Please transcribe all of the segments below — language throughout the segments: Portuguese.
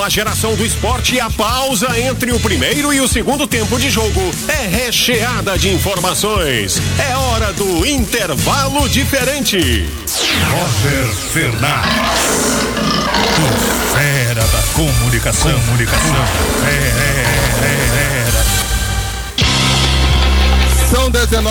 a geração do esporte e a pausa entre o primeiro e o segundo tempo de jogo é recheada de informações. É hora do intervalo diferente. Roger Fernandes, o fera da comunicação. São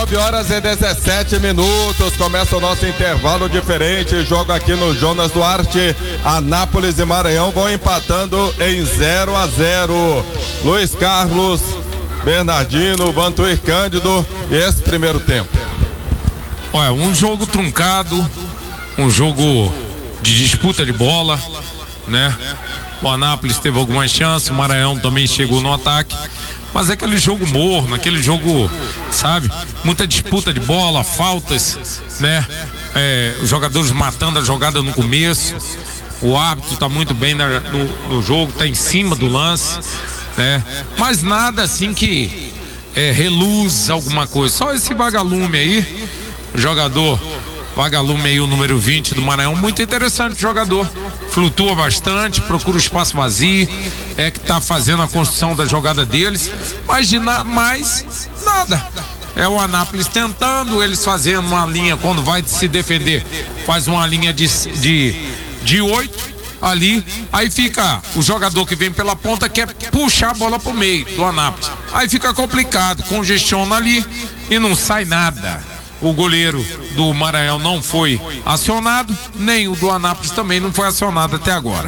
19h17. Começa o nosso intervalo diferente. Jogo aqui no Jonas Duarte. Anápolis e Maranhão vão empatando em 0-0. Luiz Carlos, Bernardino, Vantuir Cândido. Esse primeiro tempo. Olha, um jogo truncado, um jogo de disputa de bola, né? O Anápolis teve algumas chances, o Maranhão também chegou no ataque. Mas é aquele jogo morno, aquele jogo, sabe? Muita disputa de bola, faltas, né? Os jogadores matando a jogada no começo. O árbitro tá muito bem no jogo, tá em cima do lance, né? Mas nada assim que reluz alguma coisa. Só esse vagalume aí, o jogador vagalume aí, o número 20 do Maranhão, muito interessante o jogador. Flutua bastante, procura o espaço vazio, que tá fazendo a construção da jogada deles, mas mais nada. É o Anápolis tentando, eles fazendo uma linha, quando vai se defender, faz uma linha de 8 ali, aí fica o jogador que vem pela ponta quer puxar a bola pro meio do Anápolis, aí fica complicado, congestiona ali e não sai nada. O goleiro do Maranhão não foi acionado, nem o do Anápolis também não foi acionado até agora.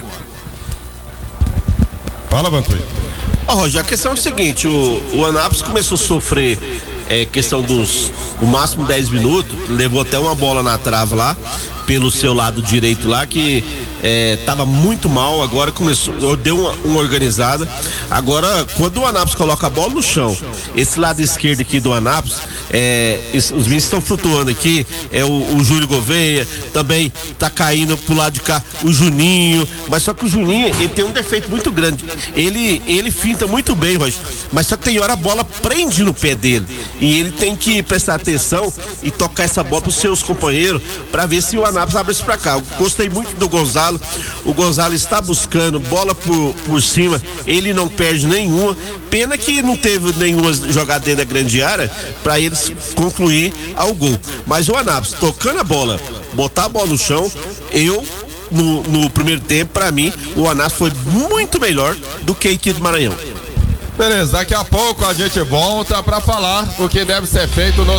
Fala, Vantuir. Roger, a questão é o seguinte, o Anápolis começou a sofrer questão o máximo 10 minutos, levou até uma bola na trave lá, pelo seu lado direito lá, que tava muito mal, agora começou, deu uma organizada. Agora, quando o Anápolis coloca a bola no chão, esse lado esquerdo aqui do Anápolis, os meninos estão flutuando aqui, o Júlio Gouveia, também tá caindo pro lado de cá, o Juninho, mas só que o Juninho, ele tem um defeito muito grande, ele finta muito bem, Roger, mas só que tem hora a bola prende no pé dele, e ele tem que prestar atenção e tocar essa bola pros seus companheiros, para ver se o Anápolis abre isso pra cá. Eu gostei muito do Gonzalo, o Gonzalo está buscando bola por cima, ele não perde nenhuma, pena que não teve nenhuma jogada dentro da grande área para eles concluir ao gol, mas o Anápolis tocando a bola, botar a bola no chão, no primeiro tempo, para mim o Anápolis foi muito melhor do que a equipe do Maranhão. Beleza, daqui a pouco a gente volta para falar o que deve ser feito no